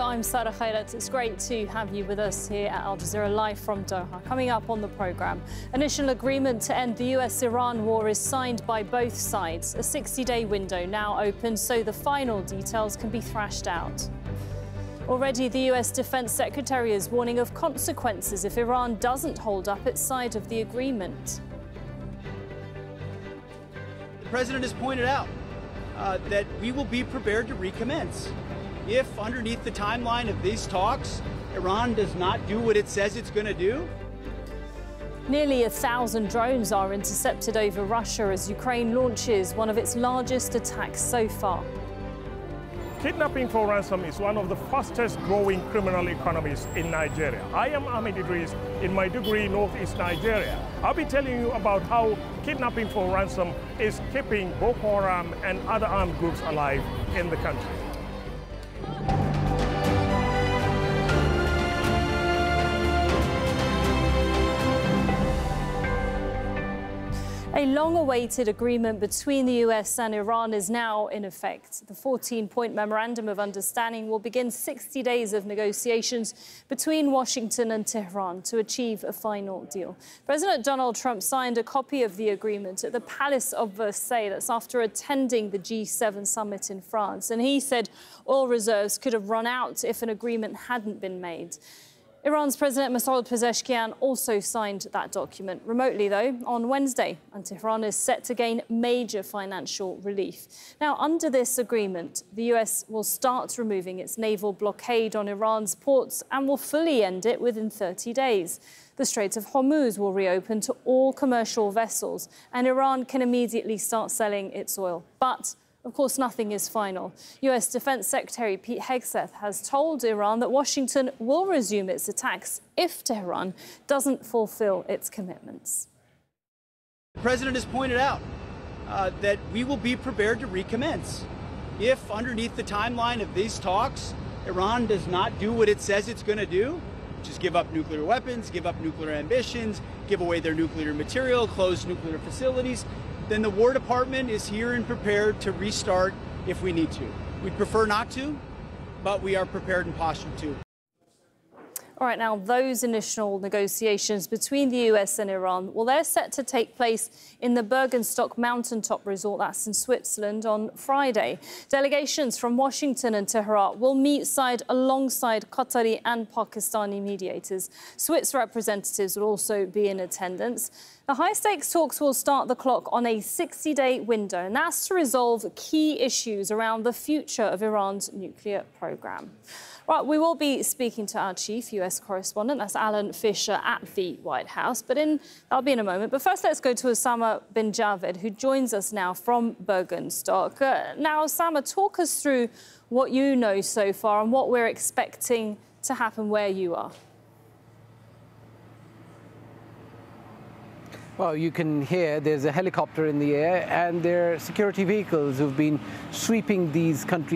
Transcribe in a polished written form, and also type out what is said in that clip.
I'm Sarah Khairat. It's great to have you with us here at Al Jazeera live from Doha. Coming up on the programme, initial agreement to end the US-Iran war is signed by both sides. A 60-day window now open so the final details can be thrashed out. Already, the US Defense Secretary is warning of consequences if Iran doesn't hold up its side of the agreement. The President has pointed out that we will be prepared to recommence if, underneath the timeline of these talks, Iran does not do what it says it's going to do. Nearly 1,000 drones are intercepted over Russia as Ukraine launches one of its largest attacks so far. Kidnapping for ransom is one of the fastest growing criminal economies in Nigeria. I am Ahmed Idris in Maiduguri, Northeast Nigeria. I'll be telling you about how kidnapping for ransom is keeping Boko Haram and other armed groups alive in the country. A long-awaited agreement between the US and Iran is now in effect. The 14-point Memorandum of Understanding will begin 60 days of negotiations between Washington and Tehran to achieve a final deal. President Donald Trump signed a copy of the agreement at the Palace of Versailles. That's after attending the G7 summit in France. And he said oil reserves could have run out if an agreement hadn't been made. Iran's President Masoud Pezeshkian also signed that document remotely, though, on Wednesday, and Tehran is set to gain major financial relief. Now, under this agreement, the US will start removing its naval blockade on Iran's ports and will fully end it within 30 days. The Strait of Hormuz will reopen to all commercial vessels, and Iran can immediately start selling its oil. But of course, nothing is final. US Defense Secretary Pete Hegseth has told Iran that Washington will resume its attacks if Tehran doesn't fulfill its commitments. The President has pointed out that we will be prepared to recommence if, underneath the timeline of these talks, Iran does not do what it says it's going to do, which is give up nuclear weapons, give up nuclear ambitions, give away their nuclear material, close nuclear facilities. Then the War Department is here and prepared to restart if we need to. We'd prefer not to, but we are prepared and postured to. All right, now, those initial negotiations between the US and Iran, well, they're set to take place in the Bergenstock mountaintop resort, that's in Switzerland, on Friday. Delegations from Washington and Tehran will meet alongside Qatari and Pakistani mediators. Swiss representatives will also be in attendance. The high-stakes talks will start the clock on a 60-day window, and that's to resolve key issues around the future of Iran's nuclear program. Right, we will be speaking to our chief US correspondent, that's Alan Fisher, at the White House, that'll be in a moment. But first, let's go to Osama bin Javed, who joins us now from Bergenstock. Now, Osama, talk us through what you know so far and what we're expecting to happen where you are. Well, you can hear there's a helicopter in the air, and there are security vehicles who've been sweeping these countries